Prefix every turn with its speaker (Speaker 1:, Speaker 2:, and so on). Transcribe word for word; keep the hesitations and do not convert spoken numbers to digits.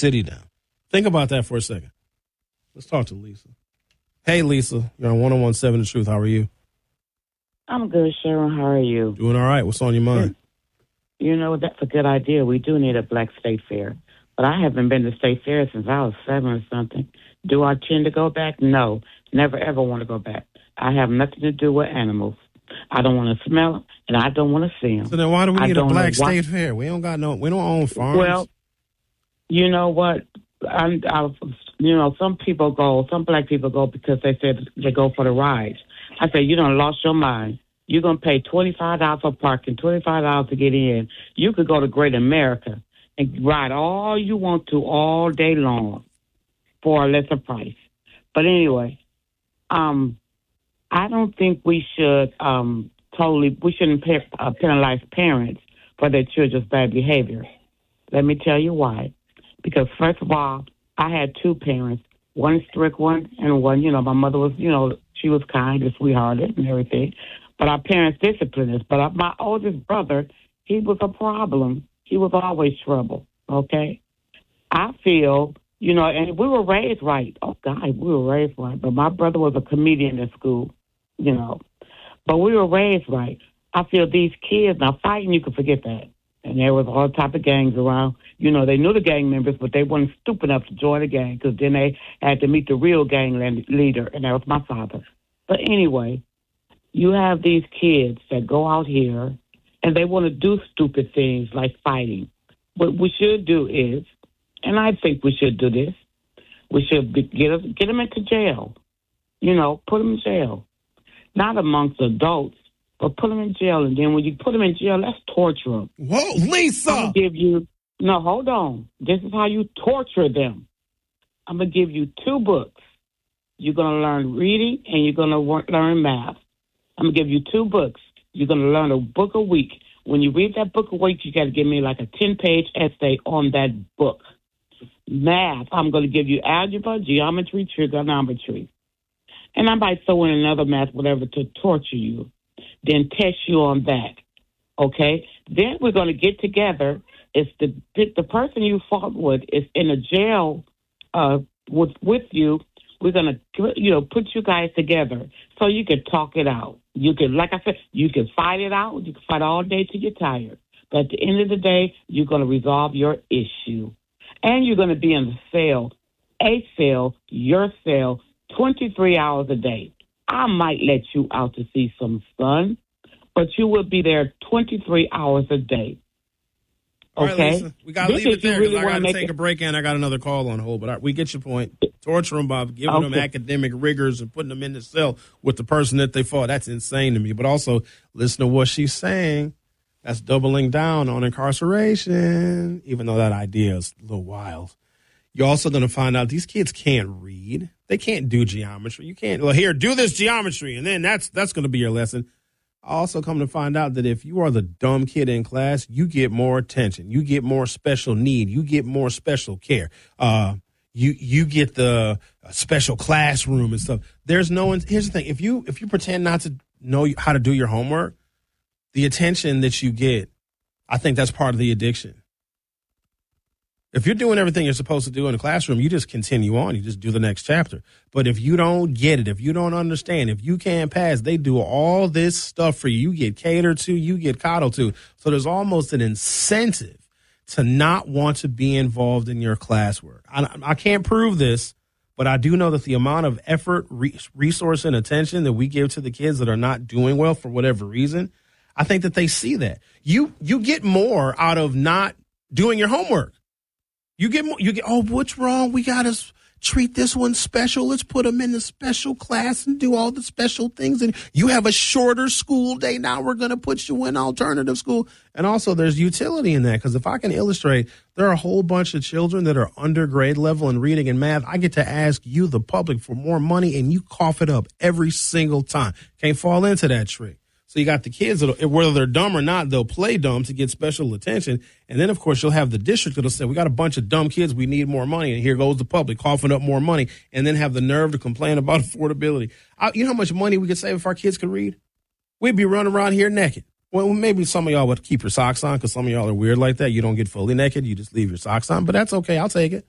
Speaker 1: city down. Think about that for a second. Let's talk to Lisa. Hey, Lisa. You're on one oh one point seven The Truth. How are you?
Speaker 2: I'm good, Sharon. How are you?
Speaker 1: Doing all right. What's on your mind?
Speaker 2: You know, that's a good idea. We do need a black state fair. But I haven't been to state fair since I was seven or something. Do I tend to go back? No. Never, ever want to go back. I have nothing to do with animals. I don't want to smell them, and I don't want to see them.
Speaker 1: So then why do we
Speaker 2: I
Speaker 1: need a
Speaker 2: don't
Speaker 1: black
Speaker 2: know why-
Speaker 1: state fair? We don't got no, we don't own farms.
Speaker 2: Well, you know what? I'm, I, you know, some people go, some black people go because they said they go for the rides. I said, you done lost your mind. You're going to pay twenty-five dollars for parking, twenty-five dollars to get in. You could go to Great America and ride all you want to all day long for a lesser price. But anyway, um, I don't think we should um, totally, we shouldn't pay, uh, penalize parents for their children's bad behavior. Let me tell you why. Because first of all, I had two parents, one strict one and one, you know, my mother was, you know, she was kind and sweethearted and everything. But our parents disciplined us. But my oldest brother, he was a problem. He was always trouble, okay? I feel, you know, and we were raised right. Oh, God, we were raised right. But my brother was a comedian in school, you know. But we were raised right. I feel these kids, now fighting, you can forget that. And there was all type of gangs around. You know, they knew the gang members, but they weren't stupid enough to join the gang because then they had to meet the real gang leader, and that was my father. But anyway, you have these kids that go out here, and they want to do stupid things like fighting. What we should do is, and I think we should do this, we should be, get, us, get them into jail. You know, put them in jail. Not amongst adults, but put them in jail. And then when you put them in jail, that's torture them.
Speaker 1: Whoa, Lisa!
Speaker 2: I'm going to give you, no, hold on. This is how you torture them. I'm going to give you two books. You're going to learn reading and you're going to learn math. I'm going to give you two books. You're going to learn a book a week. When you read that book a week, you got to give me like a ten-page essay on that book. Math, I'm going to give you algebra, geometry, trigonometry. And I might throw in another math, whatever, to torture you. Then test you on that, okay? Then we're going to get together. It's the the person you fought with is in a jail uh, with with you. We're going to, you know, put you guys together so you can talk it out. You can, like I said, you can fight it out. You can fight all day till you're tired. But at the end of the day, you're going to resolve your issue. And you're going to be in the cell, a cell, your cell, twenty-three hours a day. I might let you out to see some sun, but you will be there twenty-three hours a day. Okay?
Speaker 1: All right, Lisa, we got to leave it there because
Speaker 2: really
Speaker 1: I got to
Speaker 2: make
Speaker 1: take
Speaker 2: it-
Speaker 1: a break and I got another call on hold. But I, we get your point. Torture them by giving them
Speaker 2: Okay.
Speaker 1: academic rigors and putting them in the cell with the person that they fought. That's insane to me. But also, listen to what she's saying. That's doubling down on incarceration, even though that idea is a little wild. You're also going to find out these kids can't read. They can't do geometry. You can't, well, here, do this geometry, and then that's that's going to be your lesson. I also come to find out that if you are the dumb kid in class, you get more attention. You get more special need. You get more special care. Uh, you you get the uh, special classroom and stuff. There's no one. Here's the thing: if you if you pretend not to know how to do your homework, the attention that you get, I think that's part of the addiction. If you're doing everything you're supposed to do in the classroom, you just continue on. You just do the next chapter. But if you don't get it, if you don't understand, if you can't pass, they do all this stuff for you. You get catered to, you get coddled to. So there's almost an incentive to not want to be involved in your classwork. I, I can't prove this, but I do know that the amount of effort, re- resource, and attention that we give to the kids that are not doing well for whatever reason, I think that they see that. You you get more out of not doing your homework. You get more, you get, oh, what's wrong? We got to treat this one special. Let's put them in the special class and do all the special things. And you have a shorter school day. Now we're going to put you in alternative school. And also there's utility in that because if I can illustrate, there are a whole bunch of children that are under grade level in reading and math. I get to ask you, the public, for more money and you cough it up every single time. Can't fall into that trick. So you got the kids, that whether they're dumb or not, they'll play dumb to get special attention. And then, of course, you'll have the district that'll say, we got a bunch of dumb kids. We need more money. And here goes the public coughing up more money and then have the nerve to complain about affordability. I, you know how much money we could save if our kids could read? We'd be running around here naked. Well, maybe some of y'all would keep your socks on because some of y'all are weird like that. You don't get fully naked. You just leave your socks on. But that's okay. I'll take it.